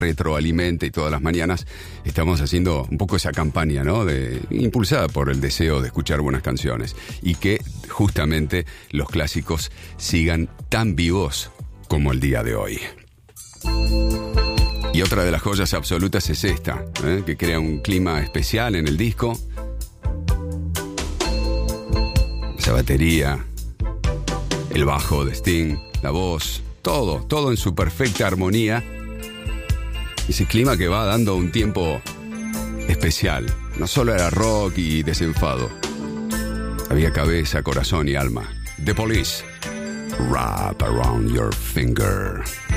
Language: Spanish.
retroalimenta y todas las mañanas estamos haciendo un poco esa campaña, ¿no? Impulsada por el deseo de escuchar buenas canciones y que justamente los clásicos sigan tan vivos como el día de hoy. Y otra de las joyas absolutas es esta, que crea un clima especial en el disco. Esa batería, el bajo de Sting, la voz, todo en su perfecta armonía. Ese clima que va dando un tiempo especial. No solo era rock y desenfado. Había cabeza, corazón y alma. The Police. Wrap Around Your Finger.